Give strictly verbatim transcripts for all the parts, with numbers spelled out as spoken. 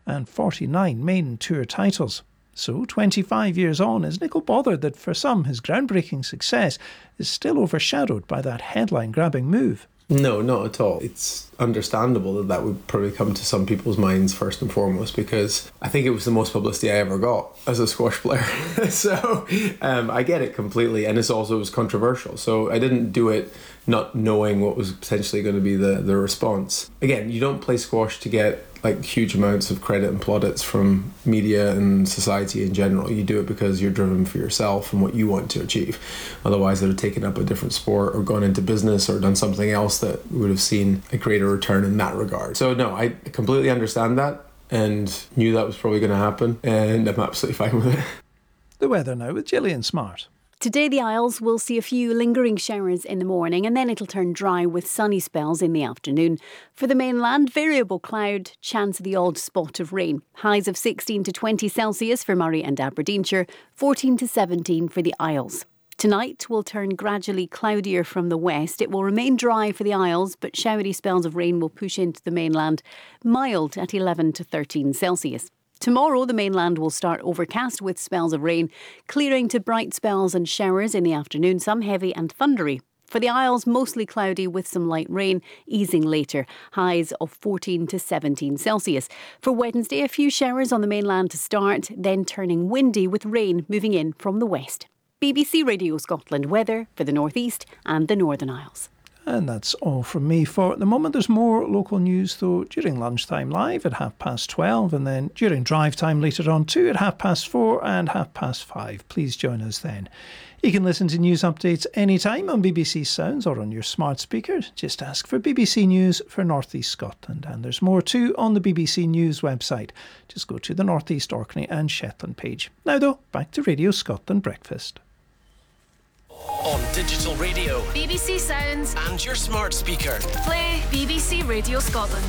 and forty-nine main tour titles. So, twenty-five years on, is Nicol bothered that for some his groundbreaking success is still overshadowed by that headline-grabbing move? No, not at all. It's understandable that that would probably come to some people's minds first and foremost, because I think it was the most publicity I ever got as a squash player. so um, I get it completely, and it's also was controversial. So I didn't do it not knowing what was potentially going to be the, the response. Again, you don't play squash to get like huge amounts of credit and plaudits from media and society in general. You do it because you're driven for yourself and what you want to achieve. Otherwise, they'd have taken up a different sport or gone into business or done something else that would have seen a greater return in that regard. So no, I completely understand that and knew that was probably going to happen, and I'm absolutely fine with it. The weather now with Gillian Smart. Today the Isles will see a few lingering showers in the morning, and then it'll turn dry with sunny spells in the afternoon. For the mainland, variable cloud, chance of the odd spot of rain. Highs of sixteen to twenty Celsius for Murray and Aberdeenshire, fourteen to seventeen for the Isles. Tonight will turn gradually cloudier from the west. It will remain dry for the Isles, but showery spells of rain will push into the mainland. Mild at eleven to thirteen Celsius. Tomorrow, the mainland will start overcast with spells of rain, clearing to bright spells and showers in the afternoon, some heavy and thundery. For the Isles, mostly cloudy with some light rain, easing later. Highs of fourteen to seventeen Celsius. For Wednesday, a few showers on the mainland to start, then turning windy with rain moving in from the west. B B C Radio Scotland weather for the North East and the Northern Isles. And that's all from me for the moment. There's more local news, though, during lunchtime live at half past twelve, and then during drive time later on too at half past four and half past five. Please join us then. You can listen to news updates anytime on B B C Sounds or on your smart speaker. Just ask for B B C News for North East Scotland. And there's more too on the B B C News website. Just go to the North East Orkney and Shetland page. Now though, back to Radio Scotland Breakfast. On digital radio, B B C Sounds, and your smart speaker. Play B B C Radio Scotland.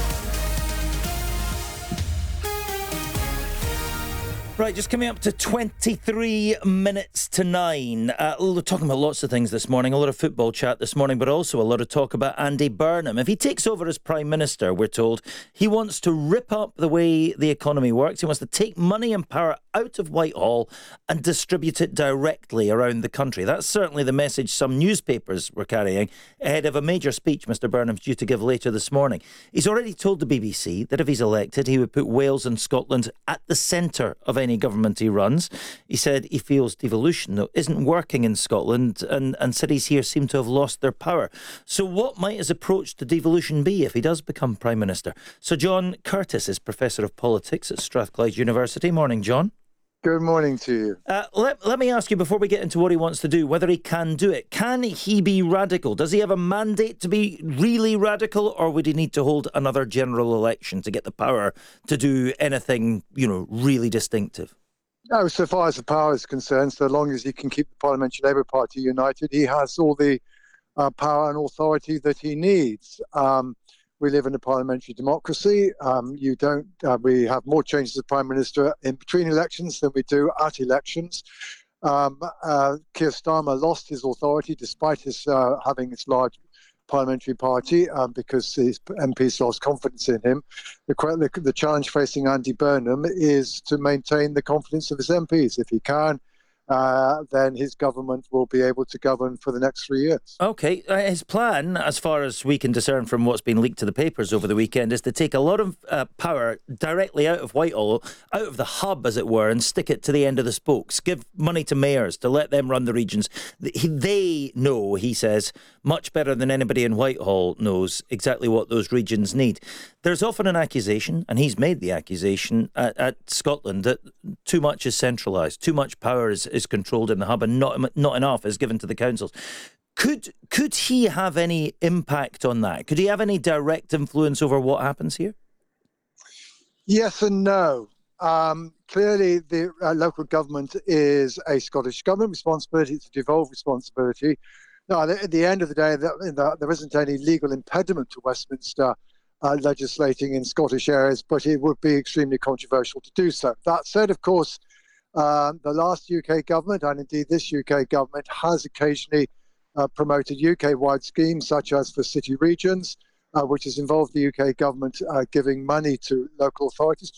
Right, just coming up to twenty-three minutes to nine. Uh, we're talking about lots of things this morning, a lot of football chat this morning, but also a lot of talk about Andy Burnham. If he takes over as Prime Minister, we're told, he wants to rip up the way the economy works. He wants to take money and power out of Whitehall and distribute it directly around the country. That's certainly the message some newspapers were carrying ahead of a major speech Mr Burnham's due to give later this morning. He's already told the B B C that if he's elected, he would put Wales and Scotland at the centre of any government he runs. He said he feels devolution, though, isn't working in Scotland, and, and cities here seem to have lost their power. So what might his approach to devolution be if he does become Prime Minister? So John Curtis is Professor of Politics at Strathclyde University. Morning, John. Good morning to you. Uh, let, let me ask you, before we get into what he wants to do, whether he can do it. Can he be radical? Does he have a mandate to be really radical, or would he need to hold another general election to get the power to do anything, you know, really distinctive? No, so far as the power is concerned, so long as he can keep the Parliamentary Labour Party united, he has all the uh, power and authority that he needs. Um, We live in a parliamentary democracy. Um, you don't. Uh, we have more changes of prime minister in between elections than we do at elections. Um, uh, Keir Starmer lost his authority despite his uh, having his large parliamentary party um, because his M Ps lost confidence in him. The, the, the challenge facing Andy Burnham is to maintain the confidence of his M Ps. If he can, Uh, then his government will be able to govern for the next three years. OK. Uh, his plan, as far as we can discern from what's been leaked to the papers over the weekend, is to take a lot of uh, power directly out of Whitehall, out of the hub, as it were, and stick it to the end of the spokes. Give money to mayors to let them run the regions. They know, he says, much better than anybody in Whitehall knows exactly what those regions need. There's often an accusation, and he's made the accusation at, at Scotland, that too much is centralised, too much power is, is controlled in the hub, and not not enough is given to the councils. Could could he have any impact on that? Could he have any direct influence over what happens here? Yes and no. Um, clearly, the uh, local government is a Scottish government responsibility. It's a devolved responsibility. Now, at the end of the day, there isn't any legal impediment to Westminster Uh, legislating in Scottish areas, but it would be extremely controversial to do so. That said, of course, um, the last U K government, and indeed this U K government, has occasionally uh, promoted U K-wide schemes, such as for city regions, uh, which has involved the U K government uh, giving money to local authorities to